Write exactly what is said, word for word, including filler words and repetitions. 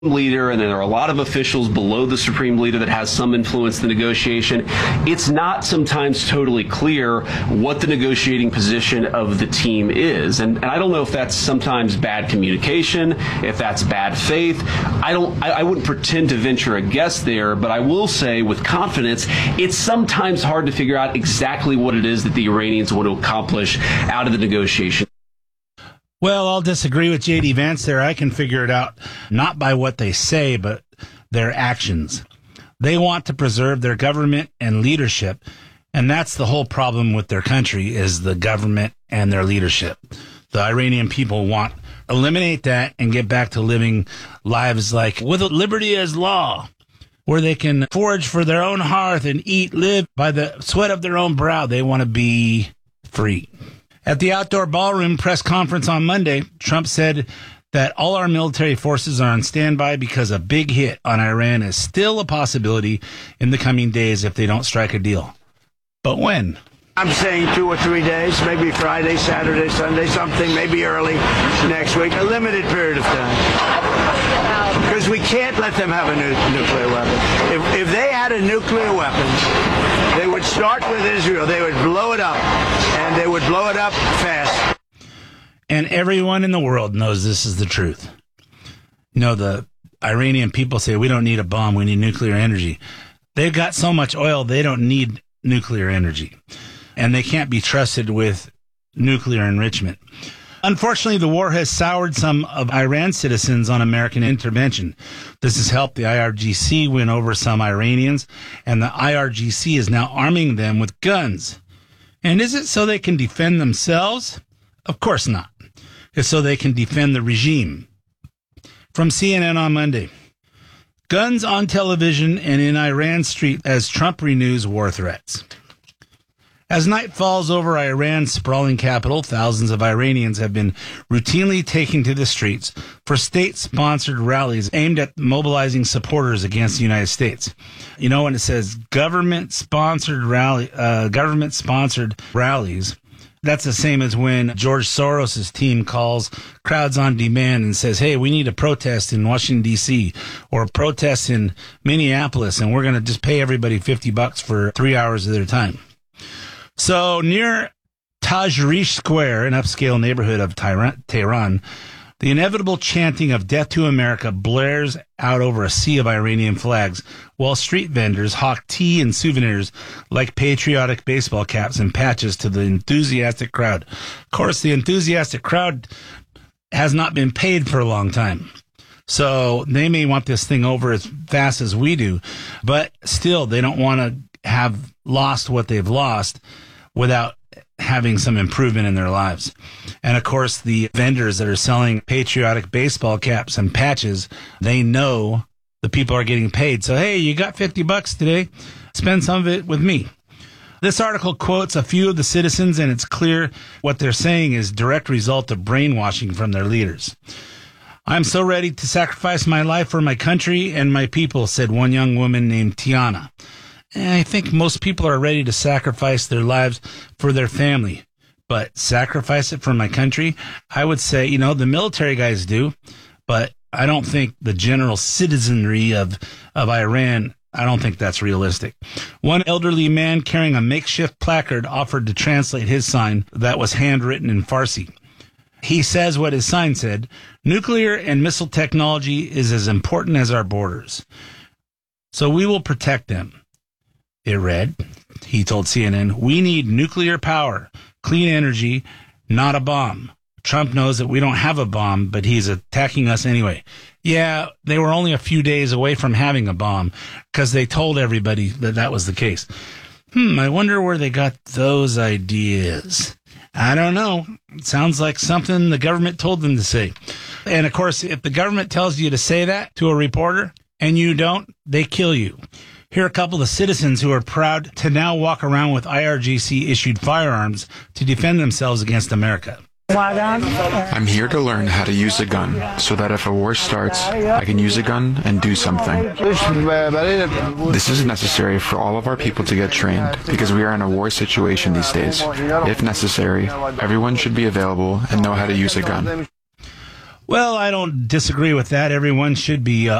leader, and there are a lot of officials below the supreme leader that has some influence in the negotiation. It's not sometimes totally clear what the negotiating position of the team is. And, and I don't know if that's sometimes bad communication, if that's bad faith. I don't, I, I wouldn't pretend to venture a guess there, but I will say with confidence, it's sometimes hard to figure out exactly what it is that the Iranians want to accomplish out of the negotiation. Well, I'll disagree with J D Vance there. I can figure it out not by what they say, but their actions. They want to preserve their government and leadership, and that's the whole problem with their country is the government and their leadership. The Iranian people want to eliminate that and get back to living lives like with liberty as law, where they can forage for their own hearth and eat, live by the sweat of their own brow. They want to be free. At the Outdoor Ballroom press conference on Monday, Trump said that all our military forces are on standby because a big hit on Iran is still a possibility in the coming days if they don't strike a deal. But when? I'm saying two or three days, maybe Friday, Saturday, Sunday, something, maybe early next week, a limited period of time. Because we can't let them have a nu- nuclear weapon. If, if they had a nuclear weapon, they would start with Israel. They would blow it up, and they would blow it up fast. And everyone in the world knows this is the truth. You know, the Iranian people say, we don't need a bomb, we need nuclear energy. They've got so much oil, they don't need nuclear energy. And they can't be trusted with nuclear enrichment. Unfortunately, the war has soured some of Iran's citizens on American intervention. This has helped the I R G C win over some Iranians, and the I R G C is now arming them with guns. And is it so they can defend themselves? Of course not. It's so they can defend the regime. From C N N on Monday. Guns on television and in Iran street as Trump renews war threats. As night falls over Iran's sprawling capital, thousands of Iranians have been routinely taking to the streets for state-sponsored rallies aimed at mobilizing supporters against the United States. You know, when it says government-sponsored rally, uh, government-sponsored rallies, that's the same as when George Soros' team calls crowds on demand and says, hey, we need a protest in Washington, D C, or a protest in Minneapolis, and we're going to just pay everybody fifty bucks for three hours of their time. So near Tahrir Square, an upscale neighborhood of Tehran, the inevitable chanting of death to America blares out over a sea of Iranian flags, while street vendors hawk tea and souvenirs like patriotic baseball caps and patches to the enthusiastic crowd. Of course, the enthusiastic crowd has not been paid for a long time. So they may want this thing over as fast as we do, but still they don't want to have lost what they've lost without having some improvement in their lives. And of course, the vendors that are selling patriotic baseball caps and patches, they know the people are getting paid. So, hey, you got fifty bucks today. Spend some of it with me. This article quotes a few of the citizens, and it's clear what they're saying is direct result of brainwashing from their leaders. I'm so ready to sacrifice my life for my country and my people, said one young woman named Tiana. And I think most people are ready to sacrifice their lives for their family. But sacrifice it for my country? I would say, you know, the military guys do, but I don't think the general citizenry of, of Iran, I don't think that's realistic. One elderly man carrying a makeshift placard offered to translate his sign that was handwritten in Farsi. He says what his sign said, nuclear and missile technology is as important as our borders. So we will protect them. It read, he told C N N, we need nuclear power, clean energy, not a bomb. Trump knows that we don't have a bomb, but he's attacking us anyway. Yeah, they were only a few days away from having a bomb because they told everybody that that was the case. Hmm, I wonder where they got those ideas. I don't know. It sounds like something the government told them to say. And of course, if the government tells you to say that to a reporter and you don't, they kill you. Here are a couple of citizens who are proud to now walk around with I R G C-issued firearms to defend themselves against America. I'm here to learn how to use a gun so that if a war starts, I can use a gun and do something. This is necessary for all of our people to get trained because we are in a war situation these days. If necessary, everyone should be available and know how to use a gun. Well, I don't disagree with that. Everyone should be uh,